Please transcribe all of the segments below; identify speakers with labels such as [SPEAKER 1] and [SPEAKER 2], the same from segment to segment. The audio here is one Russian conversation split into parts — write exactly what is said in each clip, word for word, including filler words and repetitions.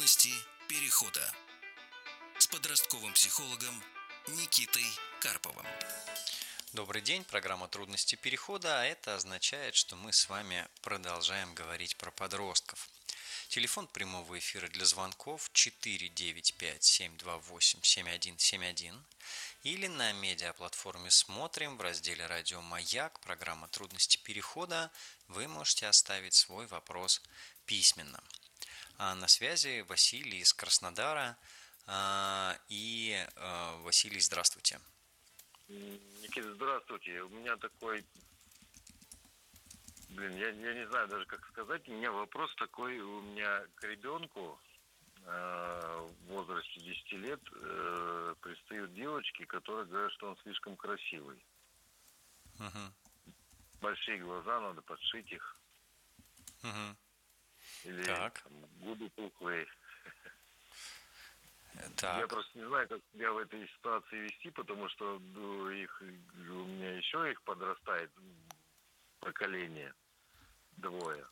[SPEAKER 1] Трудности перехода с подростковым психологом Никитой Карповым.
[SPEAKER 2] Добрый день, программа «Трудности перехода», а это означает, что мы с вами продолжаем говорить про подростков. Телефон прямого эфира для звонков четыре девять пять семь два восемь семь один семь один или на медиаплатформе «Смотрим» в разделе «Радио Маяк», программа «Трудности перехода», вы можете оставить свой вопрос письменно. А на связи Василий из Краснодара. И, Василий, здравствуйте.
[SPEAKER 3] Никита, здравствуйте. У меня такой, блин, я, я не знаю даже как сказать. У меня вопрос такой, у меня к ребенку э, в возрасте десяти лет э, пристают девочки, которые говорят, что он слишком красивый.
[SPEAKER 2] Угу.
[SPEAKER 3] Большие глаза, надо подшить их.
[SPEAKER 2] Угу.
[SPEAKER 3] Или
[SPEAKER 2] так.
[SPEAKER 3] Там, губы пухлые.
[SPEAKER 2] Так.
[SPEAKER 3] Я просто не знаю, как себя в этой ситуации вести, потому что ну, их, у меня еще их подрастает поколение двое.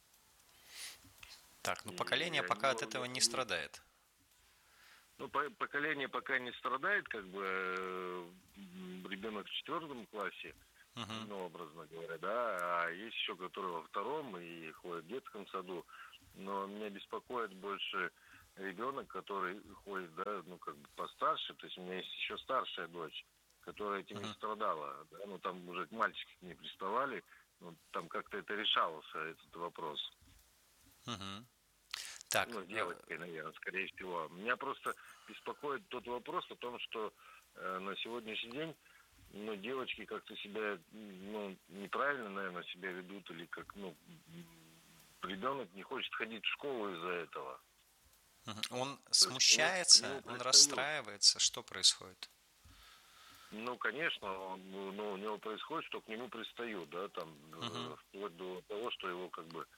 [SPEAKER 2] Так, ну поколение
[SPEAKER 3] И
[SPEAKER 2] пока
[SPEAKER 3] они,
[SPEAKER 2] от этого не страдает.
[SPEAKER 3] Ну, по, поколение пока не страдает, как бы э, ребенок в четвертом классе, uh-huh. ну, образно говоря, да, а есть еще, которые во втором и ходят в детском саду. Но меня беспокоит больше ребенок, который ходит, да, ну, как бы постарше, то есть у меня есть еще старшая дочь, которая этим uh-huh. не страдала, да, ну, там уже мальчики к ней приставали, ну, там как-то это решался, этот вопрос.
[SPEAKER 2] Uh-huh. Так.
[SPEAKER 3] Ну, девочкой, наверное, скорее всего. Меня просто беспокоит тот вопрос о том, что э, на сегодняшний день, ну, девочки как-то себя, ну, неправильно, наверное, себя ведут, или как, ну, ребенок не хочет ходить в школу из-за этого.
[SPEAKER 2] Он смущается, он расстраивается, что происходит?
[SPEAKER 3] Ну, конечно, он, ну, у него происходит, что к нему пристают, да, там, uh-huh. вплоть до того, что его как бы,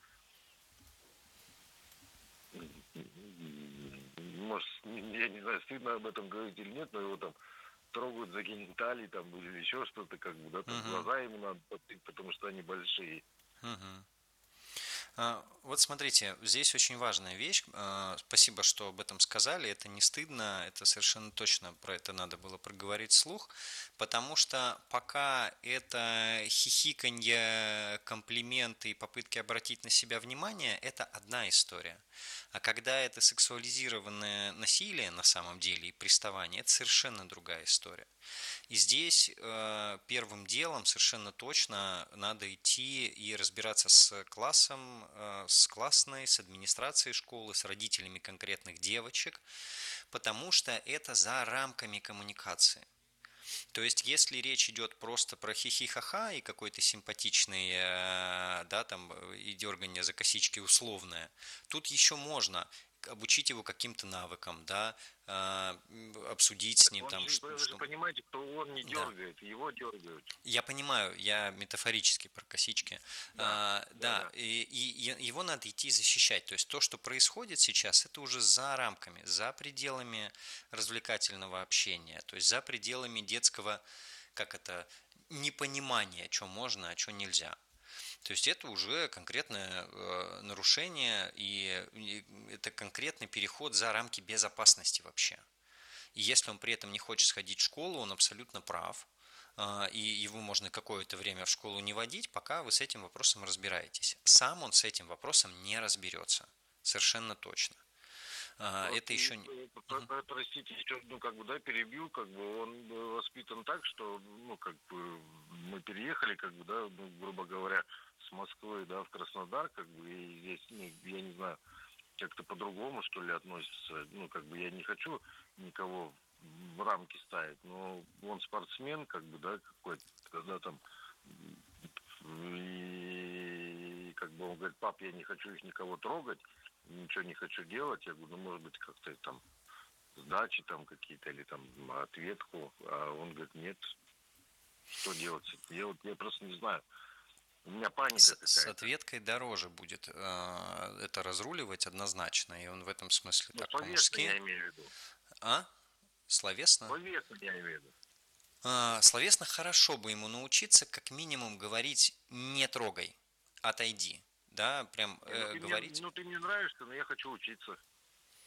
[SPEAKER 3] может, я не знаю, стыдно об этом говорить или нет, но его там трогают за гениталии, там, или еще что-то, как бы, да, там, uh-huh. глаза ему надо подпить, потому что они большие.
[SPEAKER 2] Uh-huh. Вот смотрите, здесь очень важная вещь. Спасибо, что об этом сказали. Это не стыдно, это совершенно точно, про это надо было проговорить вслух, потому что пока это хихиканье, комплименты и попытки обратить на себя внимание, это одна история. А когда это сексуализированное насилие на самом деле и приставание, это совершенно другая история. И здесь э, первым делом совершенно точно надо идти и разбираться с классом, э, с классной, с администрацией школы, с родителями конкретных девочек, потому что это за рамками коммуникации. То есть, если речь идет просто про хихи-ха-ха и какой-то симпатичный, да, там, и дергание за косички условное, тут еще можно обучить его каким-то навыкам, да, обсудить с ним.
[SPEAKER 3] Он
[SPEAKER 2] там,
[SPEAKER 3] же,
[SPEAKER 2] что,
[SPEAKER 3] вы
[SPEAKER 2] что...
[SPEAKER 3] же понимаете, что он не дергает, да. Его дергают.
[SPEAKER 2] Я понимаю, я метафорически про косички.
[SPEAKER 3] Да,
[SPEAKER 2] а,
[SPEAKER 3] да,
[SPEAKER 2] да,
[SPEAKER 3] да.
[SPEAKER 2] И, и его надо идти защищать. То есть то, что происходит сейчас, это уже за рамками, за пределами развлекательного общения, то есть за пределами детского, как это, непонимания, что можно, а что нельзя. То есть это уже конкретное э, нарушение, и, и это конкретный переход за рамки безопасности вообще. И если он при этом не хочет сходить в школу, он абсолютно прав, э, и его можно какое-то время в школу не водить, пока вы с этим вопросом разбираетесь. Сам он с этим вопросом не разберется, совершенно точно.
[SPEAKER 3] Вот,
[SPEAKER 2] это еще не...
[SPEAKER 3] Простите, еще, ну, как бы, да, перебил, как бы, он воспитан так, что, ну, как бы, мы переехали, как бы, да, ну, грубо говоря, с Москвы, да, в Краснодар, как бы, и здесь, ну, я не знаю, как-то по-другому, что ли, относится, ну, как бы, я не хочу никого в рамки ставить, но он спортсмен, как бы, да, какой-то, когда там, и, как бы, он говорит: пап, я не хочу их никого трогать, ничего не хочу делать. Я говорю: ну, может быть, как-то там сдачи там какие-то или там ответку. А он говорит: нет, что делать? Я вот, я просто не знаю. У меня паника
[SPEAKER 2] с,
[SPEAKER 3] какая-то.
[SPEAKER 2] С ответкой дороже будет э, это разруливать однозначно, и он в этом смысле
[SPEAKER 3] ну,
[SPEAKER 2] так
[SPEAKER 3] словесно
[SPEAKER 2] по-мужски.
[SPEAKER 3] я имею в виду.
[SPEAKER 2] А? Словесно?
[SPEAKER 3] Словесно я имею в виду.
[SPEAKER 2] А, словесно хорошо бы ему научиться как минимум говорить: не трогай, отойди. Да, прям
[SPEAKER 3] Не, ну,
[SPEAKER 2] э,
[SPEAKER 3] ты
[SPEAKER 2] говорить.
[SPEAKER 3] мне, ну ты мне нравишься, но я хочу учиться.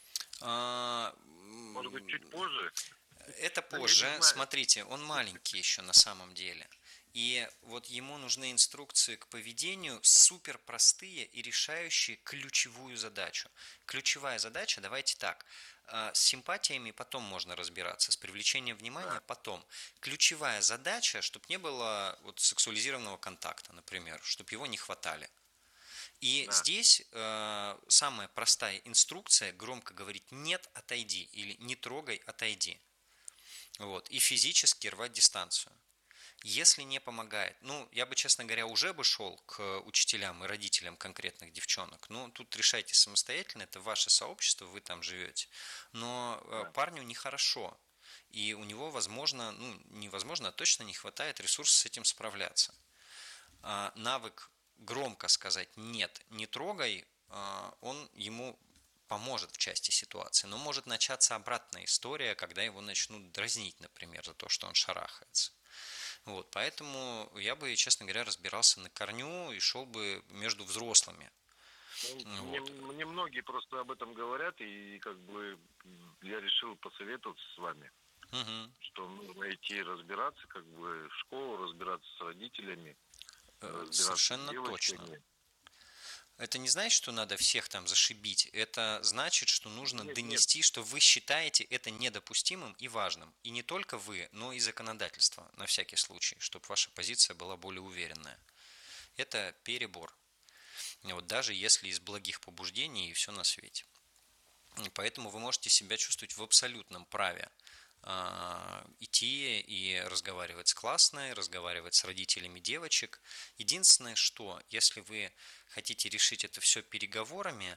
[SPEAKER 2] А,
[SPEAKER 3] Может быть, чуть позже?
[SPEAKER 2] Это
[SPEAKER 3] Ну, я не
[SPEAKER 2] позже.
[SPEAKER 3] знаю.
[SPEAKER 2] Смотрите, он маленький еще на самом деле. И вот ему нужны инструкции к поведению супер простые и решающие ключевую задачу. Ключевая задача, давайте так, с симпатиями потом можно разбираться, с привлечением внимания
[SPEAKER 3] Да.
[SPEAKER 2] потом. Ключевая задача, чтобы не было вот сексуализированного контакта, например, чтобы его не хватали. И
[SPEAKER 3] Да.
[SPEAKER 2] здесь э, самая простая инструкция громко говорить «нет, отойди» или «не трогай, отойди». Вот, и физически рвать дистанцию. Если не помогает, ну, я бы, честно говоря, уже бы шел к учителям и родителям конкретных девчонок. Ну, тут решайте самостоятельно, это ваше сообщество, вы там живете. Но
[SPEAKER 3] Да.
[SPEAKER 2] парню нехорошо. И у него, возможно, ну, невозможно, а точно не хватает ресурсов с этим справляться. А навык громко сказать «нет, не трогай», он ему поможет в части ситуации. Но может начаться обратная история, когда его начнут дразнить, например, за то, что он шарахается. Вот, поэтому я бы, честно говоря, разбирался на корню и шел бы между взрослыми.
[SPEAKER 3] Ну, мне,
[SPEAKER 2] Вот.
[SPEAKER 3] мне многие просто об этом говорят, и как бы я решил посоветоваться с вами,
[SPEAKER 2] Угу.
[SPEAKER 3] что нужно идти разбираться, как бы в школу, разбираться с родителями, разбираться
[SPEAKER 2] Совершенно
[SPEAKER 3] с девочками.
[SPEAKER 2] точно. Это не значит, что надо всех там зашибить. Это значит, что нужно
[SPEAKER 3] Нет,
[SPEAKER 2] донести, что вы считаете это недопустимым и важным. И не только вы, но и законодательство, на всякий случай, чтобы ваша позиция была более уверенная. Это перебор. Вот даже если из благих побуждений и все на свете. И поэтому вы можете себя чувствовать в абсолютном праве э, идти и разговаривать с классной, разговаривать с родителями девочек. Единственное, что если вы хотите решить это все переговорами,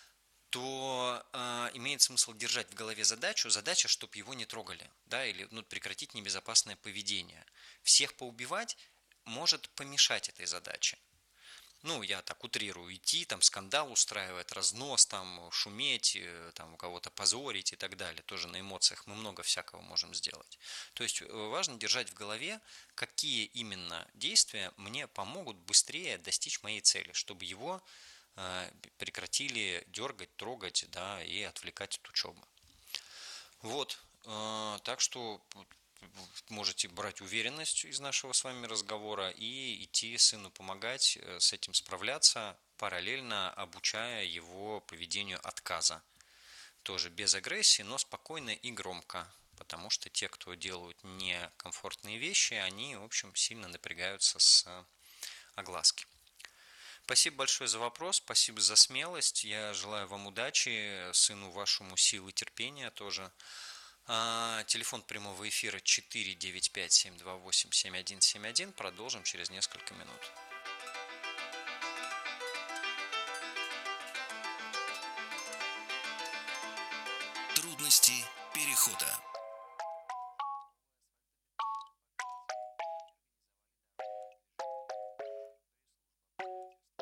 [SPEAKER 2] то э, имеет смысл держать в голове задачу, задача, чтобы его не трогали, да, или ну, прекратить небезопасное поведение. Всех поубивать может помешать этой задаче. Ну, я так утрирую, идти, там, скандал устраивать, разнос, там, шуметь, там, у кого-то позорить и так далее. Тоже на эмоциях мы много всякого можем сделать. То есть важно держать в голове, какие именно действия мне помогут быстрее достичь моей цели, чтобы его э, прекратили дергать, трогать, да, и отвлекать от учебы. Вот, э, так что можете брать уверенность из нашего с вами разговора и идти сыну помогать с этим справляться, параллельно обучая его поведению отказа. Тоже без агрессии, но спокойно и громко. Потому что те, кто делают некомфортные вещи, они, в общем, сильно напрягаются с огласки. Спасибо большое за вопрос, спасибо за смелость. Я желаю вам удачи, сыну вашему силы терпения тоже. Телефон прямого эфира четыре девять пять семь два восемь семь один семь один. Продолжим через несколько минут.
[SPEAKER 1] Трудности перехода.